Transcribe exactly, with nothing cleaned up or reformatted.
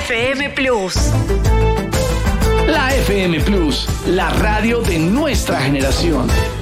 F M Plus. La F M Plus, la radio de nuestra generación.